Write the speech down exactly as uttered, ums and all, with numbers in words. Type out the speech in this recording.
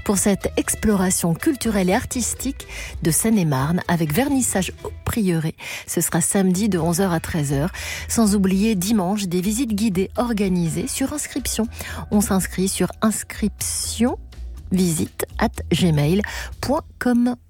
pour cette exploration culturelle et artistique de Seine-et-Marne avec vernissage au Prieuré. Ce sera samedi de onze heures à treize heures. Sans oublier dimanche des visites guidées organisées sur inscription. On s'inscrit sur inscription visite arobase gmail point com.